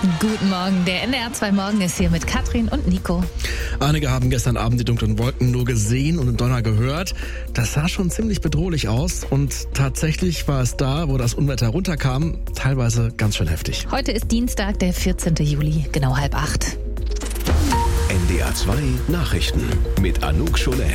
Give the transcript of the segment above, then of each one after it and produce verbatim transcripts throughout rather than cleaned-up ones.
Guten Morgen, der N D R zwei Morgen ist hier mit Katrin und Nico. Einige haben gestern Abend die dunklen Wolken nur gesehen und den Donner gehört. Das sah schon ziemlich bedrohlich aus und tatsächlich war es da, wo das Unwetter runterkam, teilweise ganz schön heftig. Heute ist Dienstag, der vierzehnten Juli, genau halb acht. N D R zwei Nachrichten mit Anouk Scholen.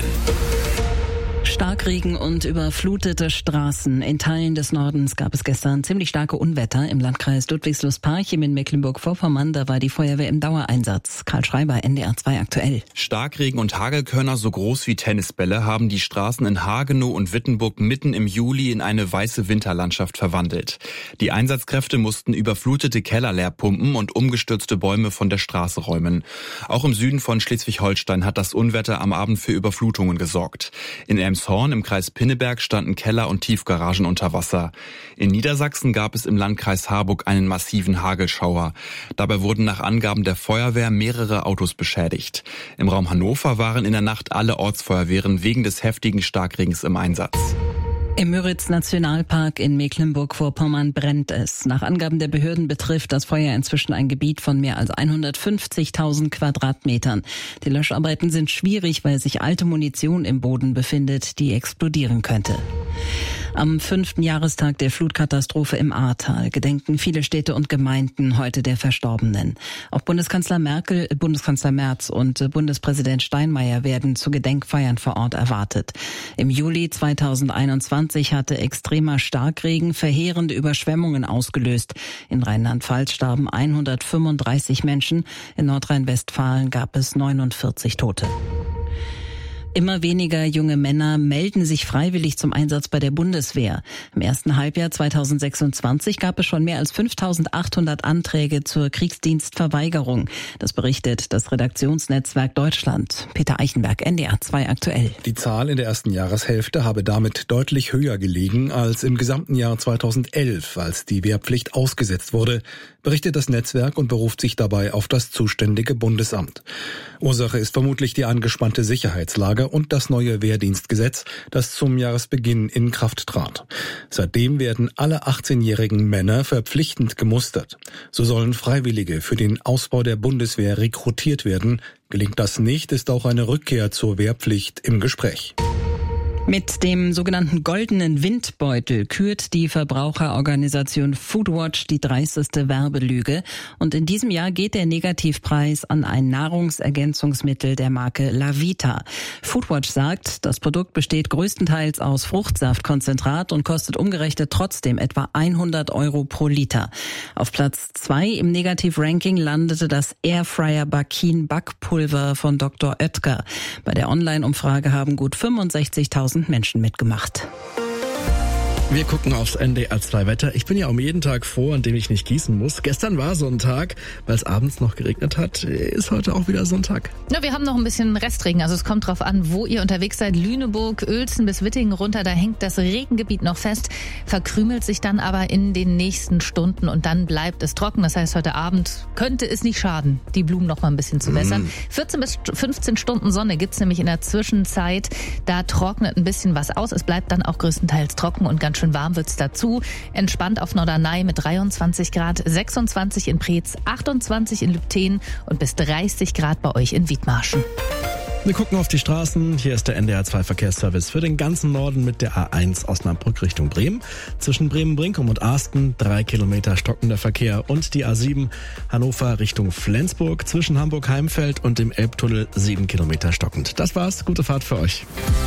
Starkregen und überflutete Straßen. In Teilen des Nordens gab es gestern ziemlich starke Unwetter. Im Landkreis Ludwigslust-Parchim in Mecklenburg-Vorpommern, da war die Feuerwehr im Dauereinsatz. Karl Schreiber, N D R zwei aktuell. Starkregen und Hagelkörner so groß wie Tennisbälle haben die Straßen in Hagenow und Wittenburg mitten im Juli in eine weiße Winterlandschaft verwandelt. Die Einsatzkräfte mussten überflutete Keller leer pumpen und umgestürzte Bäume von der Straße räumen. Auch im Süden von Schleswig-Holstein hat das Unwetter am Abend für Überflutungen gesorgt. In Elmshorn im Kreis Pinneberg standen Keller und Tiefgaragen unter Wasser. In Niedersachsen gab es im Landkreis Harburg einen massiven Hagelschauer. Dabei wurden nach Angaben der Feuerwehr mehrere Autos beschädigt. Im Raum Hannover waren in der Nacht alle Ortsfeuerwehren wegen des heftigen Starkregens im Einsatz. Im Müritz-Nationalpark in Mecklenburg-Vorpommern brennt es. Nach Angaben der Behörden betrifft das Feuer inzwischen ein Gebiet von mehr als hundertfünfzigtausend Quadratmetern. Die Löscharbeiten sind schwierig, weil sich alte Munition im Boden befindet, die explodieren könnte. Am fünften Jahrestag der Flutkatastrophe im Ahrtal gedenken viele Städte und Gemeinden heute der Verstorbenen. Auch Bundeskanzler Merkel, Bundeskanzler Merz und Bundespräsident Steinmeier werden zu Gedenkfeiern vor Ort erwartet. Im Juli zweitausendeinundzwanzig hatte extremer Starkregen verheerende Überschwemmungen ausgelöst. In Rheinland-Pfalz starben hundertfünfunddreißig Menschen, in Nordrhein-Westfalen gab es neunundvierzig Tote. Immer weniger junge Männer melden sich freiwillig zum Einsatz bei der Bundeswehr. Im ersten Halbjahr zweitausendsechsundzwanzig gab es schon mehr als fünftausendachthundert Anträge zur Kriegsdienstverweigerung. Das berichtet das Redaktionsnetzwerk Deutschland. Peter Eichenberg, N D R zwei aktuell. Die Zahl in der ersten Jahreshälfte habe damit deutlich höher gelegen als im gesamten Jahr zweitausendelf, als die Wehrpflicht ausgesetzt wurde, berichtet das Netzwerk und beruft sich dabei auf das zuständige Bundesamt. Ursache ist vermutlich die angespannte Sicherheitslage und das neue Wehrdienstgesetz, das zum Jahresbeginn in Kraft trat. Seitdem werden alle achtzehnjährigen Männer verpflichtend gemustert. So sollen Freiwillige für den Ausbau der Bundeswehr rekrutiert werden. Gelingt das nicht, ist auch eine Rückkehr zur Wehrpflicht im Gespräch. Mit dem sogenannten goldenen Windbeutel kürt die Verbraucherorganisation Foodwatch die dreisteste Werbelüge. Und in diesem Jahr geht der Negativpreis an ein Nahrungsergänzungsmittel der Marke Lavita. Foodwatch sagt, das Produkt besteht größtenteils aus Fruchtsaftkonzentrat und kostet umgerechnet trotzdem etwa hundert Euro pro Liter. Auf Platz zwei im Negativranking landete das Airfryer Bakin Backpulver von Doktor Oetker. Bei der Online-Umfrage haben gut fünfundsechzigtausend Menschen mitgemacht. Wir gucken aufs N D R zwei Wetter. Ich bin ja um jeden Tag froh, an dem ich nicht gießen muss. Gestern war so ein Tag, weil es abends noch geregnet hat. Ist heute auch wieder so ein Tag. Ja, wir haben noch ein bisschen Restregen. Also es kommt drauf an, wo ihr unterwegs seid. Lüneburg, Uelzen bis Wittingen runter, da hängt das Regengebiet noch fest, verkrümelt sich dann aber in den nächsten Stunden und dann bleibt es trocken. Das heißt, heute Abend könnte es nicht schaden, die Blumen noch mal ein bisschen zu wässern. Mm. vierzehn bis fünfzehn Stunden Sonne gibt's nämlich in der Zwischenzeit. Da trocknet ein bisschen was aus. Es bleibt dann auch größtenteils trocken und ganz schön warm wird's dazu. Entspannt auf Norderney mit dreiundzwanzig Grad, sechsundzwanzig in Preetz, achtundzwanzig in Lübtheen und bis dreißig Grad bei euch in Wiedmarschen. Wir gucken auf die Straßen. Hier ist der N D R zwei Verkehrsservice für den ganzen Norden mit der A eins Osnabrück Richtung Bremen. Zwischen Bremen-Brinkum und Arsten drei Kilometer stockender Verkehr und die A sieben Hannover Richtung Flensburg zwischen Hamburg-Heimfeld und dem Elbtunnel sieben Kilometer stockend. Das war's. Gute Fahrt für euch.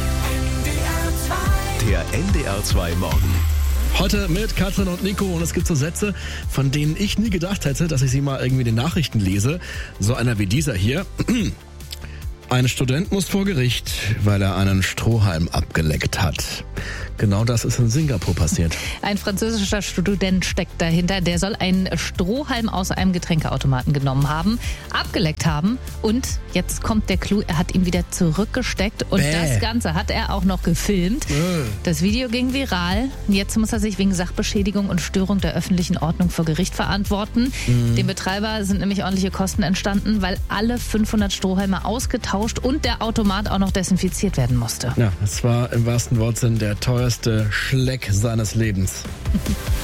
Der N D R zwei Morgen. Heute mit Katrin und Nico und es gibt so Sätze, von denen ich nie gedacht hätte, dass ich sie mal irgendwie in den Nachrichten lese. So einer wie dieser hier. Ein Student muss vor Gericht, weil er einen Strohhalm abgeleckt hat. Genau das ist in Singapur passiert. Ein französischer Student steckt dahinter. Der soll einen Strohhalm aus einem Getränkeautomaten genommen haben, abgeleckt haben und jetzt kommt der Clou, er hat ihn wieder zurückgesteckt und Bäh. Das Ganze hat er auch noch gefilmt. Bäh. Das Video ging viral. Jetzt muss er sich wegen Sachbeschädigung und Störung der öffentlichen Ordnung vor Gericht verantworten. Mhm. Dem Betreiber sind nämlich ordentliche Kosten entstanden, weil alle fünfhundert Strohhalme ausgetauscht und der Automat auch noch desinfiziert werden musste. Ja, es war im wahrsten Wortsinn der teuerste Schleck seines Lebens.